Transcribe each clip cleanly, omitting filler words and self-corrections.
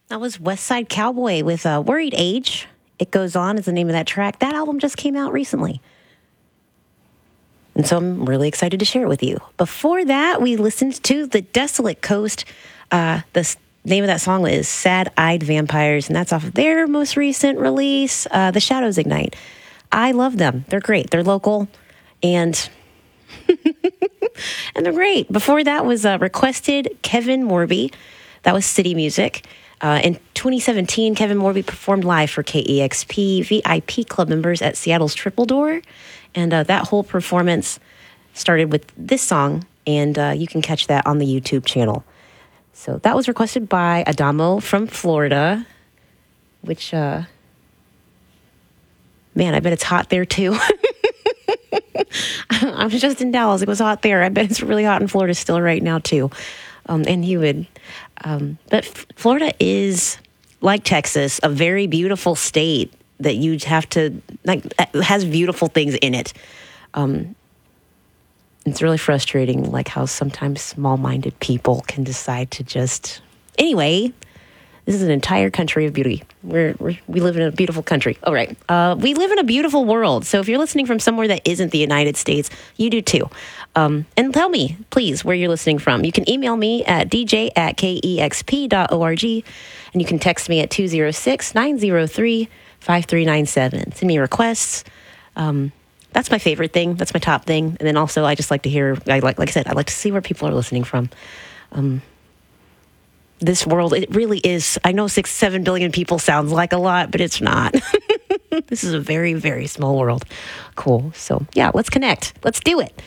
That was West Side Cowboy with Worried Age. It Goes On is the name of that track. That album just came out recently. And so I'm really excited to share it with you. Before that, we listened to The Desolate Coast. The name of that song is Sad Eyed Vampires, and that's off of their most recent release, The Shadows Ignite. I love them. They're great. They're local, and and they're great. Before that was requested Kevin Morby. That was City Music. In 2017, Kevin Morby performed live for KEXP VIP club members at Seattle's Triple Door. And that whole performance started with this song, and you can catch that on the YouTube channel. So that was requested by Adamo from Florida, which, man, I bet it's hot there too. I was just in Dallas. It was hot there. I bet it's really hot in Florida still right now too. And humid. But Florida is, like Texas, a very beautiful state that you have to, like, has beautiful things in it. It's really frustrating, like, how sometimes small-minded people can decide to just... Anyway, this is an entire country of beauty. We live in a beautiful country. All right. We live in a beautiful world. So if you're listening from somewhere that isn't the United States, you do too. And tell me, please, where you're listening from. You can email me at dj@kexp.org, and you can text me at 206-903-5397. Send me requests. That's my favorite thing. That's my top thing. And then also, I just like to hear, like I said, I like to see where people are listening from. This world, it really is. I know 6-7 billion people sounds like a lot, but it's not. This is a very, very small world. Cool. So, yeah, let's connect. Let's do it.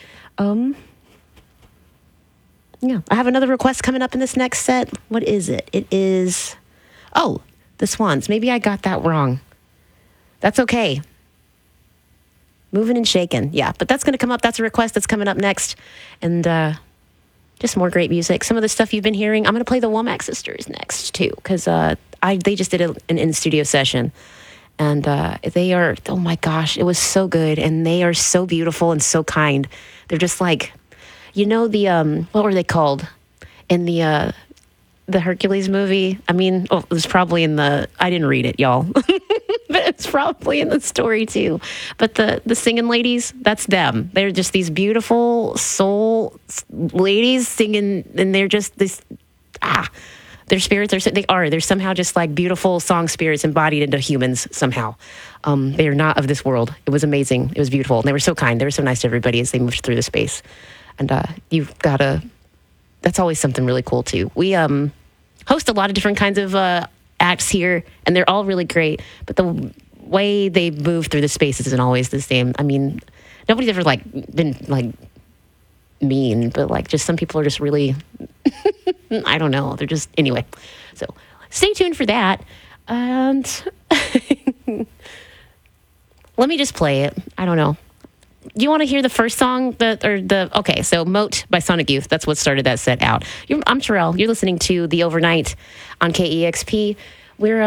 Yeah, I have another request coming up in this next set. What is it? It is, The Swans. Maybe I got that wrong. That's okay. Moving and shaking. Yeah, but that's going to come up. That's a request that's coming up next. And just more great music. Some of the stuff you've been hearing. I'm going to play the Womack Sisters next, too, because they just did an in-studio session. And they are, oh my gosh, it was so good. And they are so beautiful and so kind. They're just like, you know, what were they called in the Hercules movie? I mean, it was probably I didn't read it, y'all. But it's probably in the story too. But the singing ladies, that's them. They're just these beautiful soul ladies singing, and they're just this, their spirits they're somehow just like beautiful song spirits embodied into humans somehow. They are not of this world. It was amazing. It was beautiful. And they were so kind. They were so nice to everybody as they moved through the space. And that's always something really cool too. We host a lot of different kinds of acts here, and they're all really great. But the way they move through the spaces isn't always the same. I mean, nobody's ever been mean, but just some people are just really, I don't know. They're just, anyway. So stay tuned for that. And let me just play it. I don't know. Do you want to hear the first song? Okay, so Moat by Sonic Youth. That's what started that set out. I'm Terrell. You're listening to The Overnight on KEXP. We're